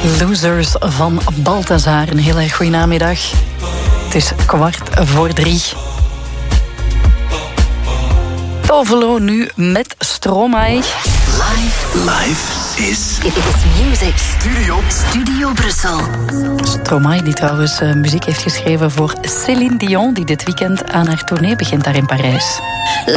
Losers van Balthazar. Een hele goede namiddag. Het is 2:15. Tovelo nu met Stromae. Live is music. Studio Brussel. Stromae die trouwens muziek heeft geschreven voor Céline Dion, die dit weekend aan haar tournee begint daar in Parijs.